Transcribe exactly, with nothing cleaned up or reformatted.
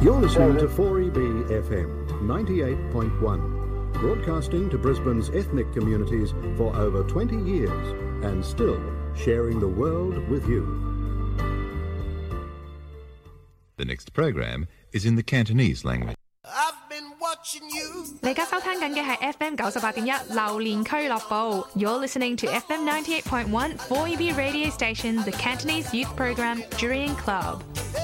You're listening to four E B F M ninety-eight point one, broadcasting to Brisbane's ethnic communities for over twenty years and still sharing the world with you. The next program is in the Cantonese language. I've been watching you. 你而家收聽緊嘅係 F M 九十八點一榴蓮俱樂部。You're listening to F M ninety-eight point one four E B radio station, the Cantonese youth program Jurian Club.